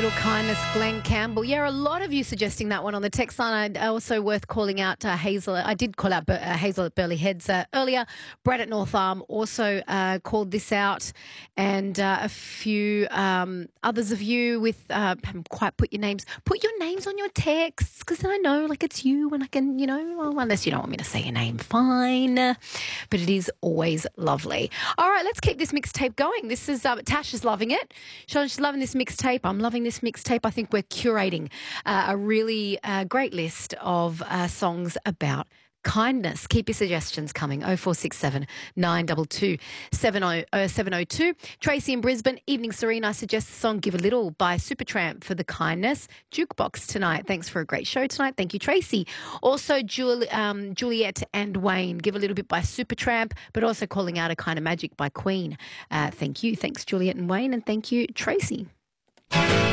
Little Kindness, Glenn Campbell. Yeah, a lot of you suggesting that one on the text line. Also worth calling out Hazel. I did call out Hazel at Burley Heads earlier. Brad at North Arm also called this out, and a few others of you with haven't quite put your names. Put your names on your texts because I know like it's you, and I can, well, unless you don't want me to say your name, fine. But it is always lovely. All right, let's keep this mixtape going. This is Tash is loving it. She's loving this mixtape. I'm loving this mixtape. I think we're curating a really great list of songs about kindness. Keep your suggestions coming. 0467 922 702. Tracy in Brisbane. Evening, Serene. I suggest the song Give a Little by Supertramp for the kindness. Jukebox tonight. Thanks for a great show tonight. Thank you, Tracy. Also, Juliet and Wayne. Give a Little Bit by Supertramp, but also calling out A Kind of Magic by Queen. Thank you. Thanks, Juliet and Wayne. And thank you, Tracy.